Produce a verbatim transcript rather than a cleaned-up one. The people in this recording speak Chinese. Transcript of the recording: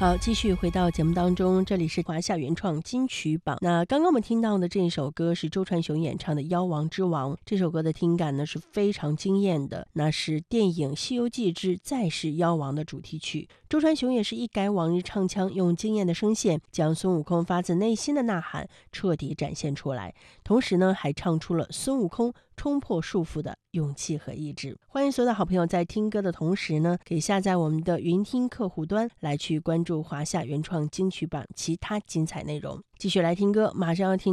好，继续回到节目当中，这里是华夏原创金曲榜。那刚刚我们听到的这一首歌是周传雄演唱的《妖王之王》，这首歌的听感呢是非常惊艳的，那是电影《西游记之再世妖王》的主题曲。周传雄也是一改往日唱腔，用惊艳的声线将孙悟空发自内心的呐喊彻底展现出来，同时呢还唱出了孙悟空冲破束缚的勇气和意志。欢迎所有的好朋友在听歌的同时呢，可以下载我们的云听客户端来去关注华夏原创金曲榜其他精彩内容。继续来听歌，马上要听